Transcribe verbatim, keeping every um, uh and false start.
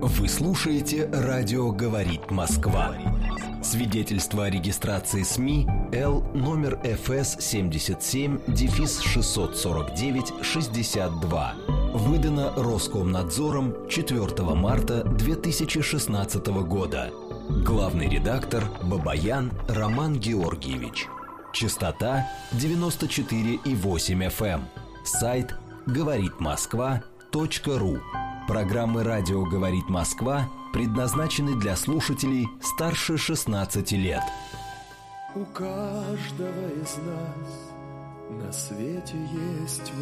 Вы слушаете «Радио говорит Москва». Свидетельство о регистрации СМИ Л номер эф эс семьдесят семь шестьсот сорок девять шестьдесят два. Выдано Роскомнадзором четвёртого марта две тысячи шестнадцатого года. Главный редактор Бабаян Роман Георгиевич. Частота девяносто четыре и восемь эф эм. Сайт говорит москва точка ру. Программы «Радио говорит Москва» предназначены для слушателей старше шестнадцати лет. У каждого из нас на свете есть